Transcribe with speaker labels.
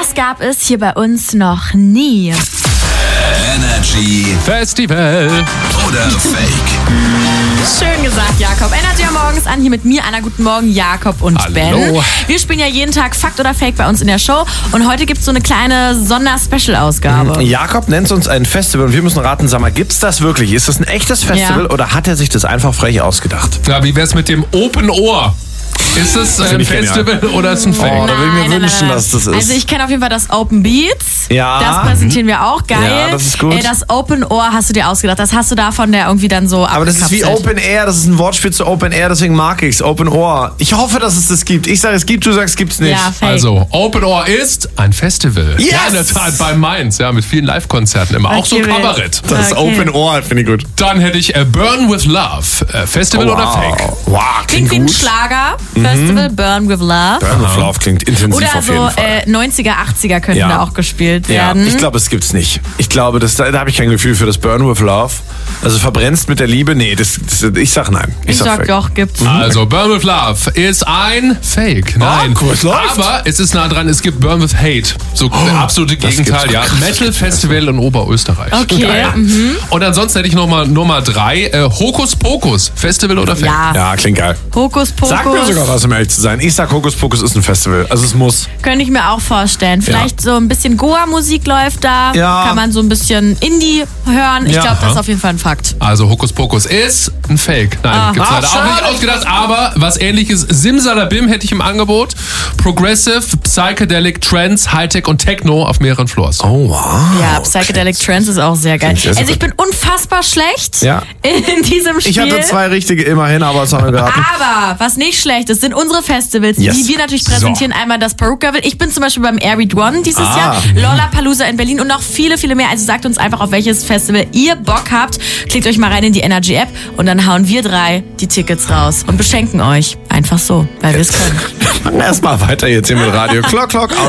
Speaker 1: Das gab es hier bei uns noch nie.
Speaker 2: Energy
Speaker 3: Festival
Speaker 2: oder Fake?
Speaker 1: Schön gesagt, Jakob. Energy am Morgens an, hier mit mir, Anna. Guten Morgen, Jakob und
Speaker 3: Hallo.
Speaker 1: Ben. Wir spielen ja jeden Tag Fakt oder Fake bei uns in der Show. Und heute gibt es so eine kleine Sonder-Special-Ausgabe.
Speaker 4: Jakob nennt uns ein Festival und wir müssen raten, sag mal, gibt's das wirklich? Ist das ein echtes Festival oder hat er sich das einfach frech ausgedacht?
Speaker 3: Ja, wie wär's mit dem Open Ohr? Ist es ein
Speaker 4: ich
Speaker 3: Festival oder ist es ein Fake?
Speaker 4: Oh, da will ich mir wünschen, dass das ist.
Speaker 1: Also ich kenne auf jeden Fall das Open Beats.
Speaker 4: Ja.
Speaker 1: Das präsentieren wir auch. Geil.
Speaker 4: Ja, das ist gut.
Speaker 1: Das Open Ohr hast du dir ausgedacht. Das hast du davon der irgendwie dann so
Speaker 4: Aber das ist wie
Speaker 1: abgekapselt.
Speaker 4: Open Air, das ist ein Wortspiel zu Open Air, deswegen mag ich's. Open Ohr. Ich hoffe, dass es das gibt. Ich sage, es gibt, du sagst, gibt's nicht.
Speaker 1: Ja, Fake.
Speaker 3: Also, Open Ohr ist ein Festival.
Speaker 4: Yes!
Speaker 3: Ja, in der Tat, bei Mainz, ja, mit vielen Live-Konzerten immer. Auch so
Speaker 1: Okay.
Speaker 3: Kabarett.
Speaker 4: Das ist
Speaker 1: Okay.
Speaker 4: Open Ohr, finde ich gut.
Speaker 3: Dann hätte ich Burn with Love. Festival oder Fake?
Speaker 4: Wow,
Speaker 1: Klingt wie ein
Speaker 4: gut.
Speaker 1: Schlager. Festival, Burn with Love.
Speaker 4: Burn with Love klingt intensiv
Speaker 1: Oder
Speaker 4: auf jeden
Speaker 1: so
Speaker 4: Fall.
Speaker 1: 90er, 80er könnten
Speaker 4: Ja.
Speaker 1: da auch gespielt
Speaker 4: Ja,
Speaker 1: werden.
Speaker 4: ich glaube, es gibt's nicht. Ich glaube, da habe ich kein Gefühl für das Burn with Love. Also verbrennst mit der Liebe, nee, ich sag nein.
Speaker 1: Ich sag
Speaker 4: fake.
Speaker 1: doch, gibt's.
Speaker 3: Also, Burn with Love ist ein Fake. Nein.
Speaker 4: cool, es läuft.
Speaker 3: Aber es ist nah dran, es gibt Burn with Hate. So der absolute
Speaker 4: das
Speaker 3: Gegenteil,
Speaker 4: gibt's.
Speaker 3: ja.
Speaker 4: Krass, das
Speaker 3: Metal
Speaker 4: gibt's.
Speaker 3: Festival in Oberösterreich.
Speaker 1: Okay.
Speaker 3: Geil. Und ansonsten hätte ich nochmal Nummer 3. Hokus Pokus. Festival oder Fake?
Speaker 1: Ja.
Speaker 4: Ja, klingt geil.
Speaker 1: Hokus Pokus.
Speaker 4: Sag mir sogar was, um ehrlich zu sein. Ich sag, Hokus Pokus ist ein Festival. Also es muss.
Speaker 1: Könnte ich mir auch vorstellen. Vielleicht so ein bisschen Goa-Musik läuft da.
Speaker 4: Ja.
Speaker 1: Kann man so ein bisschen Indie hören. Ich
Speaker 4: Ja.
Speaker 1: glaube, das ist auf jeden Fall ein Fakt.
Speaker 3: Also Hokus Pokus ist ein Fake. Nein, gibt's leider auch nicht
Speaker 4: schade.
Speaker 3: ausgedacht. Aber was ähnliches, Simsalabim hätte ich im Angebot. Progressive, Psychedelic, Trance, Hightech und Techno auf mehreren Floors.
Speaker 4: Oh, wow.
Speaker 1: Ja, Psychedelic Trance ist auch sehr geil.
Speaker 4: Klingt sehr, sehr
Speaker 1: Also ich bin unfassbar schlecht
Speaker 4: Ja.
Speaker 1: in diesem Spiel.
Speaker 4: Ich hatte 2 richtige immerhin, aber es haben wir geraten.
Speaker 1: Aber was nicht schlecht ist, sind unsere Festivals,
Speaker 4: Yes.
Speaker 1: die wir natürlich präsentieren. Einmal das Perukaville. Ich bin zum Beispiel beim Air Read One dieses Jahr, Lollapalooza in Berlin und noch viele, viele mehr. Also sagt uns einfach, auf welches Festival ihr Bock habt. Klickt euch mal rein in die Energy App und dann hauen wir 3 die Tickets raus und beschenken euch. Einfach so, weil wir es können.
Speaker 4: Machen wir erstmal weiter jetzt hier mit Radio. Clock, Clock, out.